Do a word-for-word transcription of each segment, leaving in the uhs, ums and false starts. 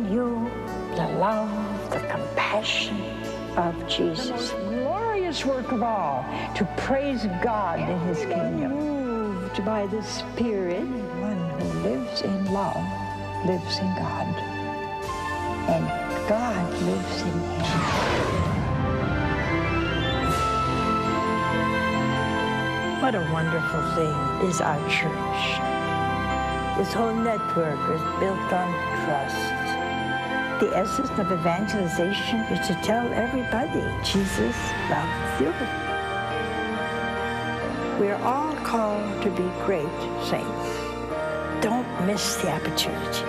you the love, the compassion of Jesus. The most glorious work of all, to praise God in His kingdom. Moved by the Spirit, one who lives in love lives in God, and God lives in him. What a wonderful thing is our church. This whole network is built on trust. The essence of evangelization is to tell everybody Jesus loves you. We're all called to be great saints. Don't miss the opportunity.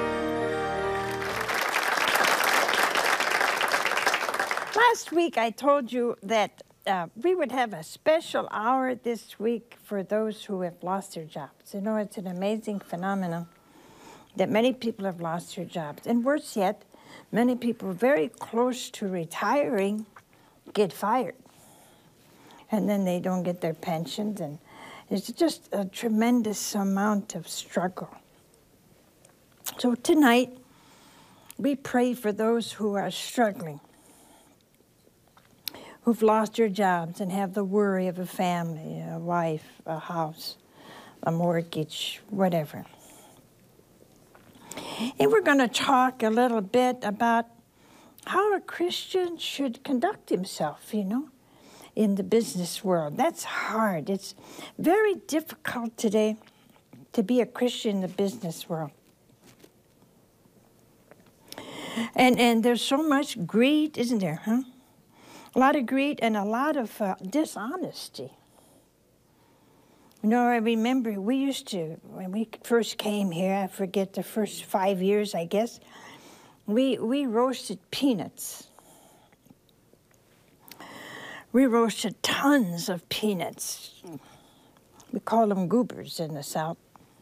Last week I told you that uh, we would have a special hour this week for those who have lost their jobs. You know, it's an amazing phenomenon that many people have lost their jobs. And worse yet, many people very close to retiring get fired. And then they don't get their pensions, and it's just a tremendous amount of struggle. So tonight, we pray for those who are struggling, who've lost their jobs and have the worry of a family, a wife, a house, a mortgage, whatever. And we're going to talk a little bit about how a Christian should conduct himself, you know, in the business world. That's hard. It's very difficult today to be a Christian in the business world. And and there's so much greed, isn't there, huh? A lot of greed and a lot of uh, dishonesty. You know, I remember we used to, when we first came here, I forget the first five years, I guess, we, we roasted peanuts. We roasted tons of peanuts. We call them goobers in the South.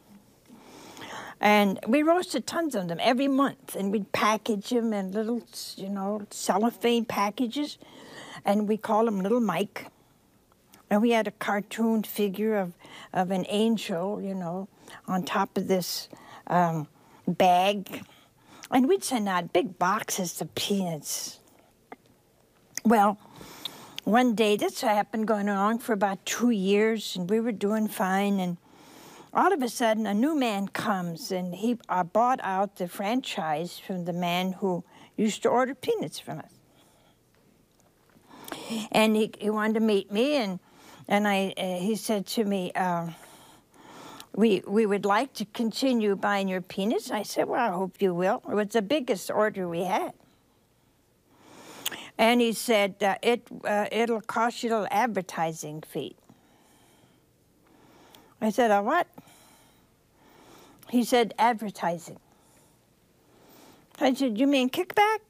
And we roasted tons of them every month, and we'd package them in little, you know, cellophane packages, and we call them Little Mike. And we had a cartoon figure of, of an angel, you know, on top of this um, bag. And we'd send out big boxes of peanuts. Well, one day, this happened going on for about two years, and we were doing fine, and all of a sudden, a new man comes, and he uh, bought out the franchise from the man who used to order peanuts from us. And he, he wanted to meet me, and and I uh, he said to me, uh, we we would like to continue buying your peanuts. I said, well, I hope you will. It was the biggest order we had. And he said, uh, it uh, it'll cost you a little advertising fee. I said, a what? He said, advertising. I said, you mean kickback?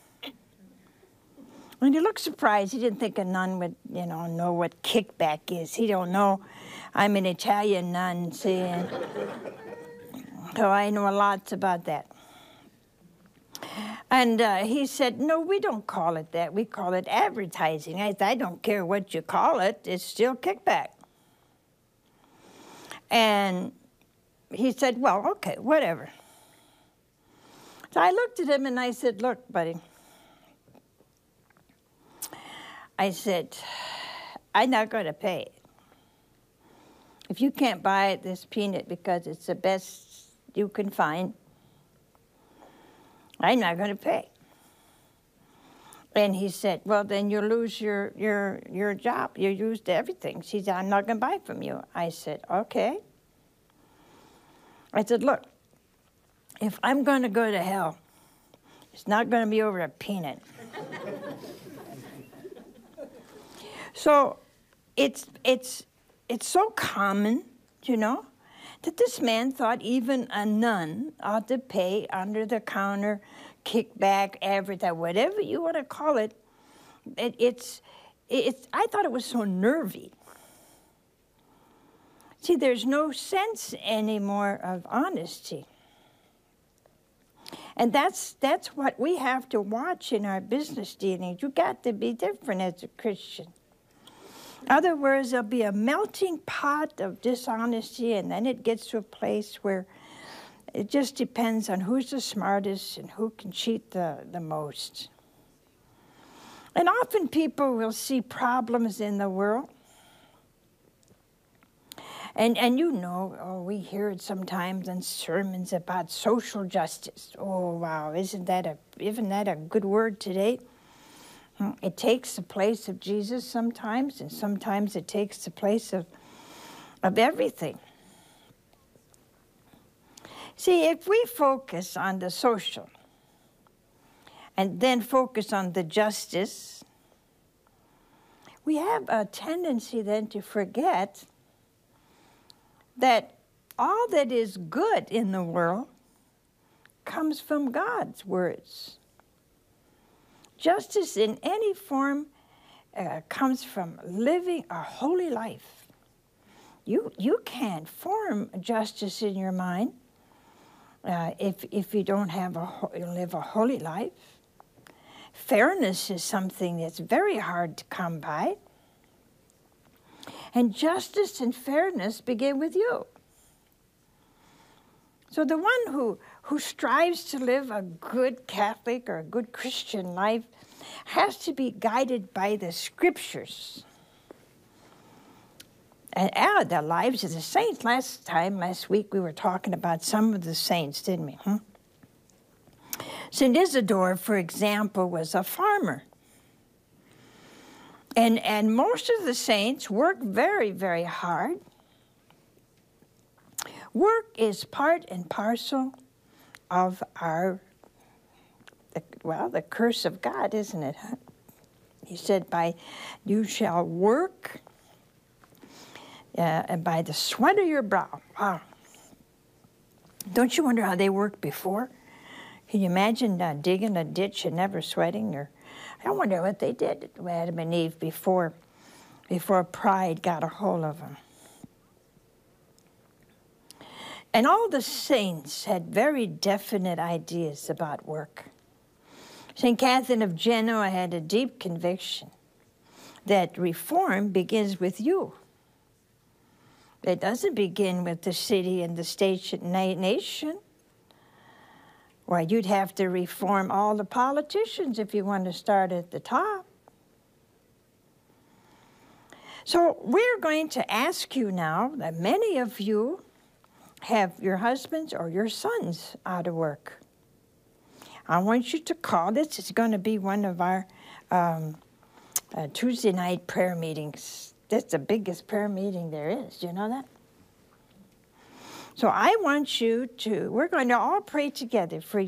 And he looked surprised. He didn't think a nun would, you know, know what kickback is. He don't know. I'm an Italian nun, see, and so I know lots about that. And uh, he said, no, we don't call it that. We call it advertising. I said, I don't care what you call it. It's still kickback. And he said, well, okay, whatever. So I looked at him and I said, look, buddy. I said, I'm not going to pay. If you can't buy this peanut because it's the best you can find, I'm not going to pay. And he said, well, then you lose your, your, your job. You used everything. She said, I'm not going to buy from you. I said, okay. I said, look, if I'm going to go to hell, it's not going to be over a peanut. So it's, it's, it's so common, you know, that this man thought even a nun ought to pay under-the-counter kickback, advertising, whatever you want to call it. it it's, it's, I thought it was so nervy. See, there's no sense anymore of honesty. And that's, that's what we have to watch in our business dealings. You got to be different as a Christian. In other words, there'll be a melting pot of dishonesty, and then it gets to a place where It just depends on who's the smartest and who can cheat the, the most. And often people will see problems in the world. And and you know, oh, we hear it sometimes in sermons about social justice. Oh, wow, isn't that a, isn't that a good word today? It takes the place of Jesus sometimes, and sometimes it takes the place of, of everything. See, if we focus on the social and then focus on the justice, we have a tendency then to forget that all that is good in the world comes from God's words. Justice in any form uh, comes from living a holy life. You, you can't form justice in your mind uh, if, if you don't have a, live a holy life. Fairness is something that's very hard to come by. And justice and fairness begin with you. So the one who, who strives to live a good Catholic or a good Christian life has to be guided by the Scriptures. And ah, the lives of the saints. Last time, last week, we were talking about some of the saints, didn't we? Hmm? Saint Isidore, for example, was a farmer. And, and most of the saints worked very, very hard. Work is part and parcel of our, well, the curse of God, isn't it? Huh? He said, by you shall work uh, and by the sweat of your brow. Wow. Don't you wonder how they worked before? Can you imagine uh, digging a ditch and never sweating? Or I wonder what they did to Adam and Eve before, before pride got a hold of them. And all the saints had very definite ideas about work. Saint Catherine of Genoa had a deep conviction that reform begins with you. It doesn't begin with the city and the state and nation. Why, you'd have to reform all the politicians if you want to start at the top. So we're going to ask you now that many of you have your husbands or your sons out of work. I want you to call this. It's going to be one of our um, uh, Tuesday night prayer meetings. That's the biggest prayer meeting there is. Do you know that? So I want you to, we're going to all pray together for